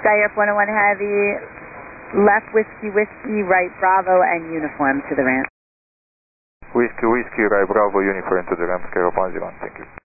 Skyr 101 Heavy, left Whiskey Whiskey, right Bravo, and uniform to the ramp. Whiskey Whiskey, right Bravo, uniform to the ramp, Skyr 101, thank you.